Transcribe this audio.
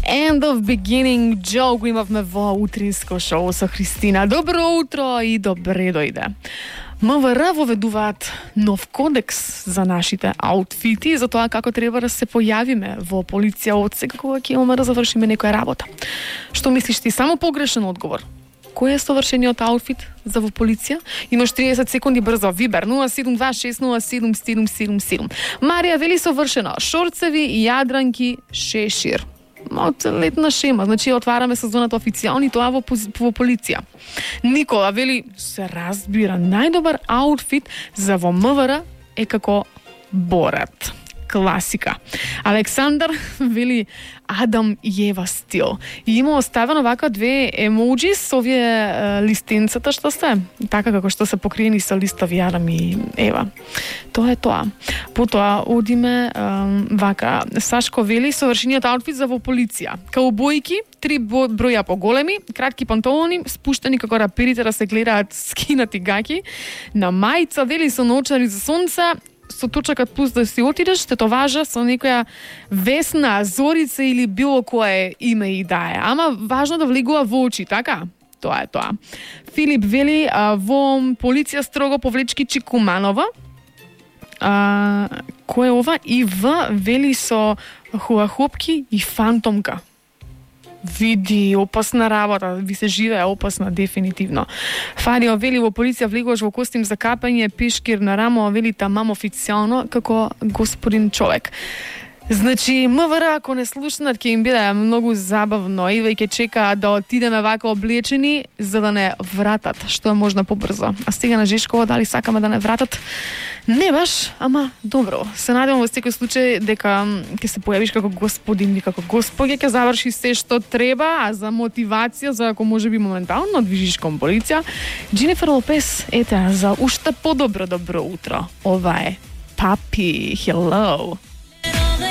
End of beginning joke имавме во утринско шоу со Христина. Добро утро и добре дојде. МВР воведуваат нов кодекс за нашите аутфити, за тоа како треба да се појавиме во полиција од сега кога ќе имаме да завршиме некоја работа. Што мислиш ти? Само погрешен одговор. Кој е совршениот аутфит за во полиција? Имаш 30 секунди брзо. Вибер 072607777. Марија вели совршено. Шорцеви и јадранки шешир. Од летна шема, значи отвараме сезоната официјално и тоа во полиција. Никола вели се разбира, најдобар аутфит за во МВР е како борат. Класика. Александар вели Адам и Ева стил. И има оставено вака две емоджи со овие листенцата што се, така како што се покриени со листови Адам и Ева. Тоа е тоа. Потоа одиме вака. Сашко вели совршениот аутфит за во полиција. Каубојки, 3 броја поголеми, кратки панталони, спуштени како раперите да се гледаат скинати гаки, на мајца вели со наочари за сонца, со точакат пус да си отидеш, те важа со некоја Весна, Зорица или било кое име и да е. Ама важно да влегува во очи, така? Тоа е тоа. Филип вели во полиција строго повлечки Чикуманова. Кој е ова? И вели со хуахопки и фантомка. Види, опасна работа, ви се живее опасна, дефинитивно. Фарио вели во полиција влегуваш во костим за капање, пешкир на рамо, вели тамам официјално како господин човек. Значи, МВР, ако не слушнат, ќе им биде многу забавно и ќе чекаат да отидеме вака облечени, за да не вратат, што е можно побрзо. А сега на Жешкова, дали сакаме да не вратат? Не баш, ама добро. Се надевам во секој случај дека ќе се појавиш како господин или како госпоѓа, ќе заврши се што треба, а за мотивација, за ако може би моментално движиш кон полиција, Дженифер Лопес, ете, за уште подобро добро утро. Ова е Папи, hello.